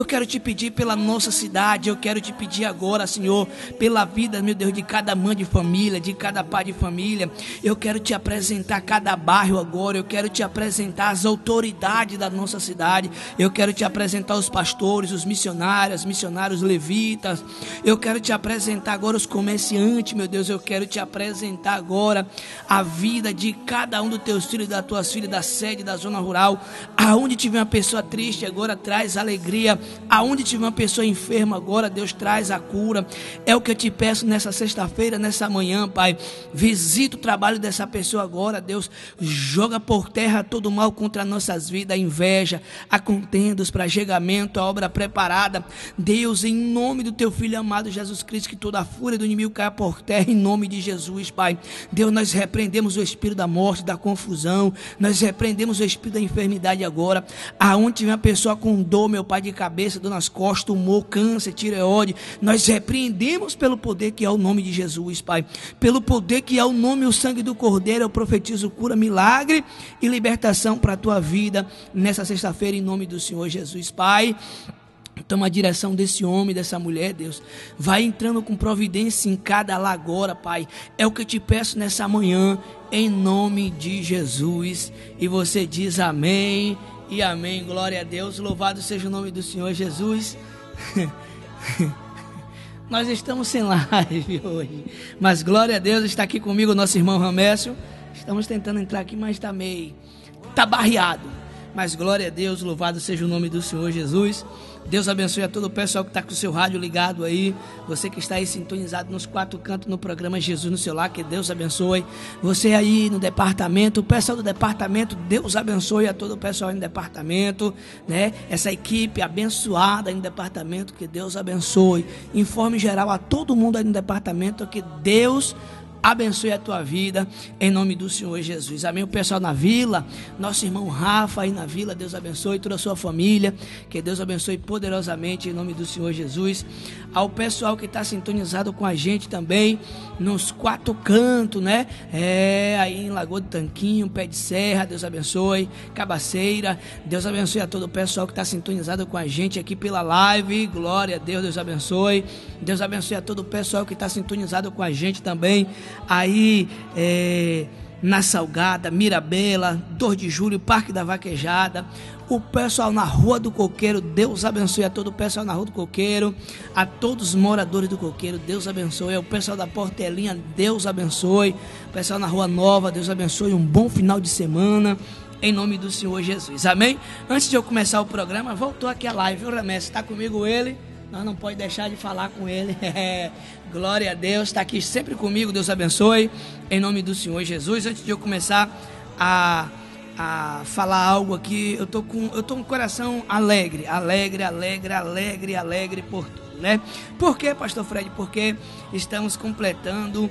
Eu quero te pedir pela nossa cidade, eu quero te pedir agora, Senhor, pela vida, meu Deus, de cada mãe de família, de cada pai de família. Eu quero te apresentar cada bairro agora, eu quero te apresentar as autoridades da nossa cidade, eu quero te apresentar os pastores, os missionários levitas, eu quero te apresentar agora os comerciantes, meu Deus, eu quero te apresentar agora a vida de cada um dos teus filhos, das tuas filhas, da sede, da zona rural, aonde tiver uma pessoa triste, agora traz alegria. Aonde tiver uma pessoa enferma agora, Deus traz a cura. É o que eu te peço nessa sexta-feira, nessa manhã, Pai. Visita o trabalho dessa pessoa agora, Deus. Joga por terra todo o mal contra nossas vidas, a inveja, a contenda, os prajegamento, a obra preparada. Deus, em nome do teu Filho amado Jesus Cristo, que toda a fúria do inimigo caia por terra, em nome de Jesus, Pai. Deus, nós repreendemos o espírito da morte, da confusão. Nós repreendemos o espírito da enfermidade agora. Aonde tiver uma pessoa com dor, meu Pai, de cabeça, dor nas costas, tumor, câncer, tireoide, nós repreendemos pelo poder que é o nome de Jesus, Pai. Pelo poder que é o nome e o sangue do Cordeiro, eu profetizo cura, milagre e libertação para a tua vida nessa sexta-feira, em nome do Senhor Jesus, Pai. Toma a direção desse homem, dessa mulher, Deus. Vai entrando com providência em cada lar agora, Pai. É o que eu te peço nessa manhã, em nome de Jesus. E você diz amém e amém. Glória a Deus. Louvado seja o nome do Senhor Jesus. Nós estamos sem live hoje, mas glória a Deus, está aqui comigo o nosso irmão Ramécio. Estamos tentando entrar aqui, mas está barreado. Mas glória a Deus, louvado seja o nome do Senhor Jesus. Deus abençoe a todo o pessoal que está com o seu rádio ligado aí. Você que está aí sintonizado nos quatro cantos no programa Jesus no seu lar, que Deus abençoe. Você aí no departamento, o pessoal do departamento, Deus abençoe a todo o pessoal aí no departamento, né? Essa equipe abençoada aí no departamento, que Deus abençoe. Informe geral a todo mundo aí no departamento, que Deus abençoe a tua vida, em nome do Senhor Jesus. Amém. O pessoal na vila, nosso irmão Rafa aí na vila, Deus abençoe toda a sua família, que Deus abençoe poderosamente, em nome do Senhor Jesus. Ao pessoal que está sintonizado com a gente também, nos quatro cantos, né? Aí em Lagoa do Tanquinho, Pé de Serra, Deus abençoe. Cabaceira, Deus abençoe a todo o pessoal que está sintonizado com a gente aqui pela live. Glória a Deus, Deus abençoe. Deus abençoe a todo o pessoal que está sintonizado com a gente também aí na Salgada, Mirabela, 2 de Julho, Parque da Vaquejada. O pessoal na Rua do Coqueiro, Deus abençoe a todo o pessoal na Rua do Coqueiro, a todos os moradores do Coqueiro, Deus abençoe. O pessoal da Portelinha, Deus abençoe. O pessoal na Rua Nova, Deus abençoe. Um bom final de semana, em nome do Senhor Jesus. Amém? Antes de eu começar o programa, voltou aqui a live, viu, Ramés? Está comigo ele? Nós não pode deixar de falar com ele. Glória a Deus, está aqui sempre comigo, Deus abençoe, em nome do Senhor Jesus. Antes de eu começar a falar algo aqui, eu tô com um coração alegre por tudo, né? Por quê, pastor Fred? Porque estamos completando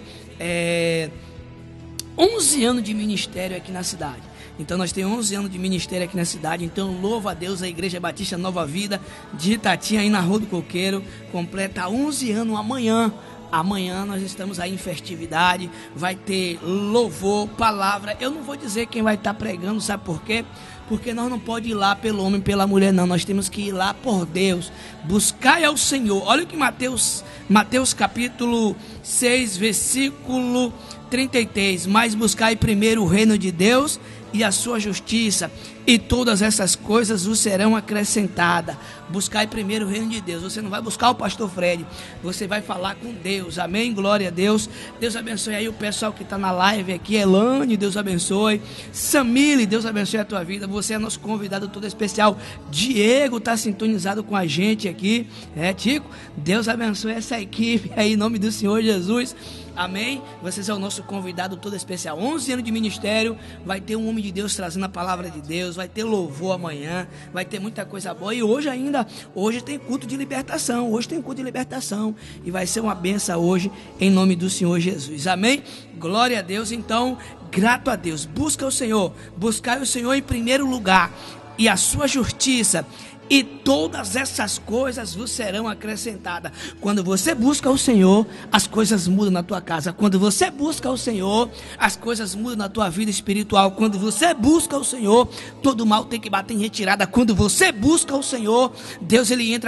11 anos de ministério aqui na cidade. Então nós temos 11 anos de ministério aqui na cidade. Então louva a Deus, a Igreja Batista Nova Vida de Itatinha, aí na Rua do Coqueiro, completa 11 anos amanhã. Amanhã nós estamos aí em festividade, vai ter louvor, palavra. Eu não vou dizer quem vai estar pregando, sabe por quê? Porque nós não podemos ir lá pelo homem, pela mulher, não. Nós temos que ir lá por Deus, buscar ao Senhor. Olha o que Mateus capítulo 6, versículo 33. Mas buscai primeiro o reino de Deus e a sua justiça, e todas essas coisas vos serão acrescentadas. Buscai primeiro o reino de Deus. Você não vai buscar o pastor Fred, você vai falar com Deus. Amém? Glória a Deus. Deus abençoe aí o pessoal que está na live aqui. Elane, Deus abençoe. Samile, Deus abençoe a tua vida. Você é nosso convidado todo especial. Diego está sintonizado com a gente aqui. Tico, Deus abençoe essa equipe aí, em nome do Senhor Jesus. Amém? Vocês são o nosso convidado todo especial. 11 anos de ministério, vai ter um homem de Deus trazendo a palavra de Deus, vai ter louvor amanhã, vai ter muita coisa boa. E hoje tem culto de libertação, e vai ser uma benção hoje, em nome do Senhor Jesus. Amém? Glória a Deus. Então, grato a Deus, busca o Senhor, buscai o Senhor em primeiro lugar, e a sua justiça, e todas essas coisas vos serão acrescentadas. Quando você busca o Senhor, as coisas mudam na tua casa. Quando você busca o Senhor, as coisas mudam na tua vida espiritual. Quando você busca o Senhor, todo mal tem que bater em retirada. Quando você busca o Senhor, Deus ele entra